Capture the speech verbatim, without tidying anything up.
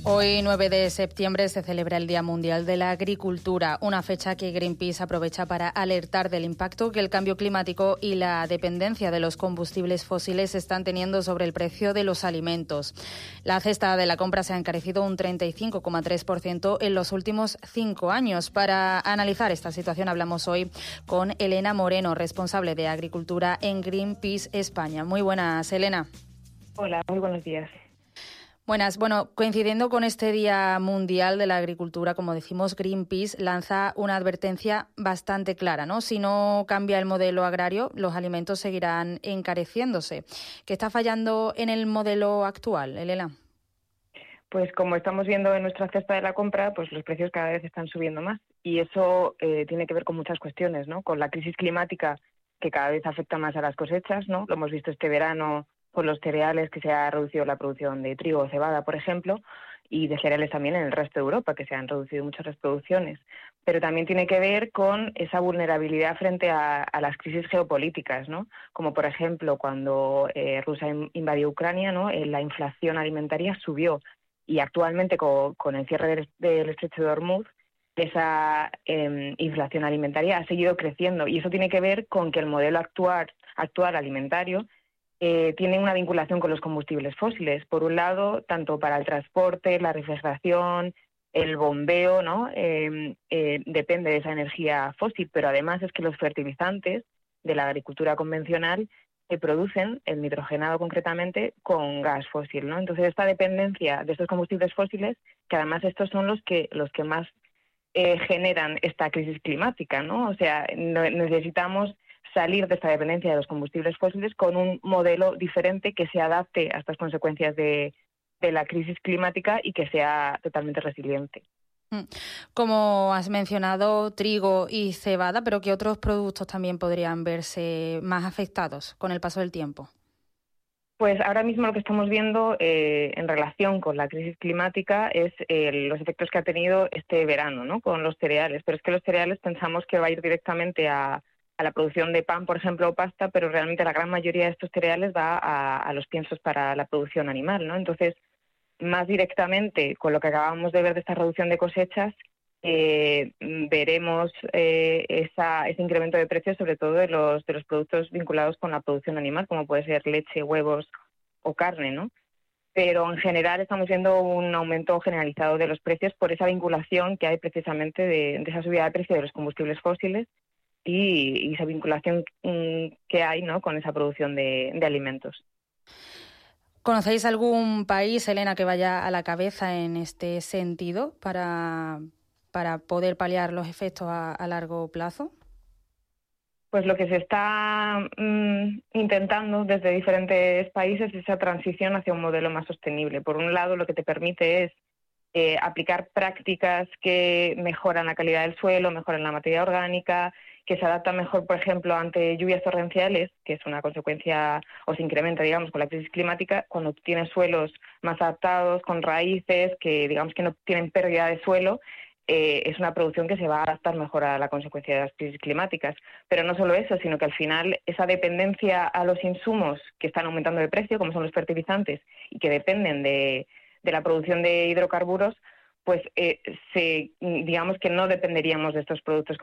Hoy, nueve de septiembre, se celebra el Día Mundial de la Agricultura, una fecha que Greenpeace aprovecha para alertar del impacto que el cambio climático y la dependencia de los combustibles fósiles están teniendo sobre el precio de los alimentos. La cesta de la compra se ha encarecido un treinta y cinco coma tres por ciento en los últimos cinco años. Para analizar esta situación hablamos hoy con Elena Moreno, responsable de Agricultura en Greenpeace España. Muy buenas, Elena. Hola, muy buenos días. Buenas. Bueno, coincidiendo con este Día Mundial de la Agricultura, como decimos, Greenpeace lanza una advertencia bastante clara, ¿no? Si no cambia el modelo agrario, los alimentos seguirán encareciéndose. ¿Qué está fallando en el modelo actual, Elena? Pues como estamos viendo en nuestra cesta de la compra, pues los precios cada vez están subiendo más. Y eso eh, tiene que ver con muchas cuestiones, ¿no? Con la crisis climática, que cada vez afecta más a las cosechas, ¿no? Lo hemos visto este verano con los cereales, que se ha reducido la producción de trigo o cebada, por ejemplo, y de cereales también en el resto de Europa, que se han reducido muchas las producciones. Pero también tiene que ver con esa vulnerabilidad frente a, a las crisis geopolíticas, ¿no? Como por ejemplo cuando eh, Rusia invadió Ucrania, ¿no? Eh, la inflación alimentaria subió, y actualmente con, con el cierre del, del estrecho de Hormuz, esa eh, inflación alimentaria ha seguido creciendo, y eso tiene que ver con que el modelo actual, actual alimentario Eh, tienen una vinculación con los combustibles fósiles. Por un lado, tanto para el transporte, la refrigeración, el bombeo, ¿no? Eh, eh, depende de esa energía fósil, pero además es que los fertilizantes de la agricultura convencional se producen, el nitrogenado concretamente, con gas fósil, ¿no? Entonces, esta dependencia de estos combustibles fósiles, que además estos son los que, los que más eh, generan esta crisis climática, ¿no? O sea, no, necesitamos salir de esta dependencia de los combustibles fósiles con un modelo diferente que se adapte a estas consecuencias de, de la crisis climática y que sea totalmente resiliente. Como has mencionado, trigo y cebada, pero ¿qué otros productos también podrían verse más afectados con el paso del tiempo? Pues ahora mismo lo que estamos viendo eh, en relación con la crisis climática es eh, los efectos que ha tenido este verano, ¿no? Con los cereales. Pero es que los cereales pensamos que va a ir directamente a a la producción de pan, por ejemplo, o pasta, pero realmente la gran mayoría de estos cereales va a, a los piensos para la producción animal, ¿no? Entonces, más directamente, con lo que acabamos de ver de esta reducción de cosechas, eh, veremos eh, esa, ese incremento de precios, sobre todo de los, de los productos vinculados con la producción animal, como puede ser leche, huevos o carne, ¿no? Pero en general estamos viendo un aumento generalizado de los precios por esa vinculación que hay precisamente de, de esa subida de precio de los combustibles fósiles y, y esa vinculación mm, que hay, ¿no? Con esa producción de, de alimentos. ¿Conocéis algún país, Elena, que vaya a la cabeza en este sentido para, para poder paliar los efectos a, a largo plazo? Pues lo que se está mm, intentando desde diferentes países es esa transición hacia un modelo más sostenible. Por un lado, lo que te permite es eh, aplicar prácticas que mejoran la calidad del suelo, mejoran la materia orgánica, que se adapta mejor, por ejemplo, ante lluvias torrenciales, que es una consecuencia, o se incrementa, digamos, con la crisis climática, cuando tienes suelos más adaptados, con raíces, que digamos que no tienen pérdida de suelo, eh, es una producción que se va a adaptar mejor a la consecuencia de las crisis climáticas. Pero no solo eso, sino que al final esa dependencia a los insumos que están aumentando de precio, como son los fertilizantes, y que dependen de, de la producción de hidrocarburos, pues eh, se, digamos que no dependeríamos de estos productos